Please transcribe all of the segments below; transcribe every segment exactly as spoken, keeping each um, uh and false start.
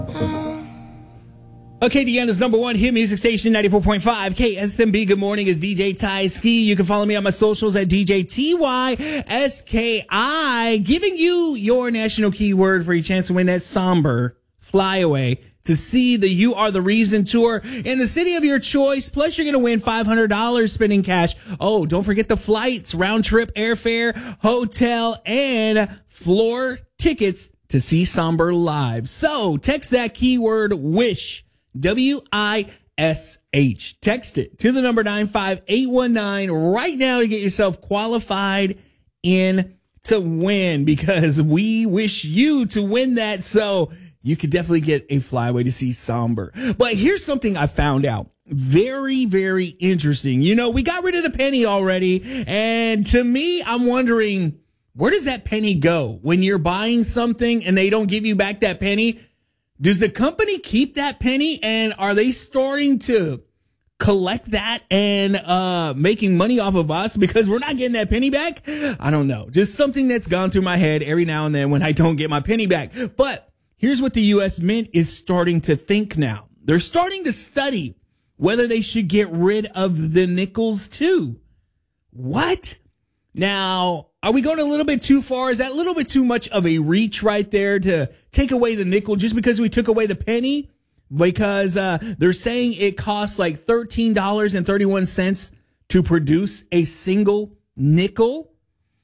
Okay, Deanna's number one hit music station, ninety-four point five K S M B. Good morning, it's D J Ty Ski. You can follow me on my socials at D J T Y S K I, giving you your national keyword for your chance to win that somber flyaway to see the You Are the Reason tour in the city of your choice. Plus, you're going to win five hundred dollars spending cash. Oh, don't forget the flights, round trip airfare, hotel, and floor tickets to see Somber live. So text that keyword WISH. W I S H. Text it to the number nine five eight one nine right now to get yourself qualified in to win, because we wish you to win that so you could definitely get a flyaway to see Somber. But here's something I found out. Very, very interesting. You know, we got rid of the penny already. And to me, I'm wondering, where does that penny go when you're buying something and they don't give you back that penny? Does the company keep that penny, and are they starting to collect that and uh making money off of us because we're not getting that penny back? I don't know. Just something that's gone through my head every now and then when I don't get my penny back. But here's what the U S Mint is starting to think now. They're starting to study whether they should get rid of the nickels too. What? Now, are we going a little bit too far? Is that a little bit too much of a reach right there to take away the nickel just because we took away the penny? Because uh, they're saying it costs like thirteen dollars and thirty-one cents to produce a single nickel.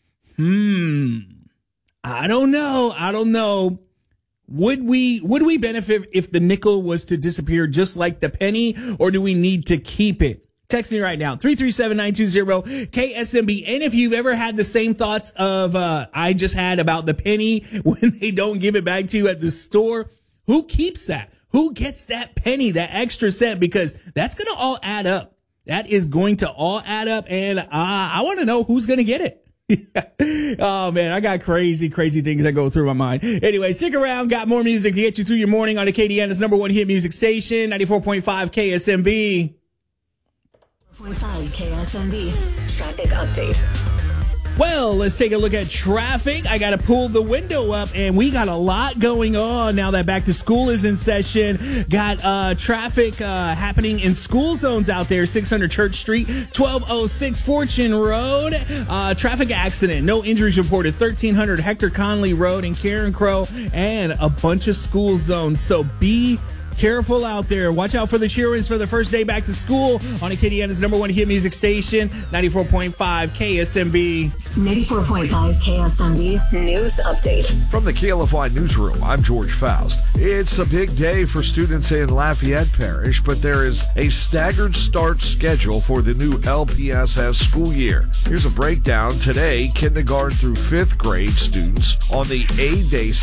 Hmm. I don't know. I don't know. Would we, would we benefit if the nickel was to disappear just like the penny, or do we need to keep it? Text me right now, three three seven, nine two zero, K S M B. And if you've ever had the same thoughts of uh I just had about the penny when they don't give it back to you at the store, who keeps that? Who gets that penny, that extra cent? Because that's going to all add up. That is going to all add up, and uh, I want to know who's going to get it. Oh, man, I got crazy, crazy things that go through my mind. Anyway, stick around. Got more music to get you through your morning on the K D N's number one hit music station, ninety-four point five K S M B. point five K S M B traffic update. Well, let's take a look at traffic. I got to pull the window up, and we got a lot going on now that back to school is in session. Got uh, traffic uh, happening in school zones out there. six hundred Church Street, twelve oh six Fortune Road. Uh, traffic accident. No injuries reported. thirteen hundred Hector Conley Road in Karen Crow, and a bunch of school zones. So be careful out there. Watch out for the cheer-ins for the first day back to school on Acadiana's number one hit music station, ninety-four point five K S M B. ninety-four point five K S M B News Update. From the K L F Y Newsroom, I'm George Faust. It's a big day for students in Lafayette Parish, but there is a staggered start schedule for the new L P S S school year. Here's a breakdown. Today, kindergarten through fifth grade students on the A-Day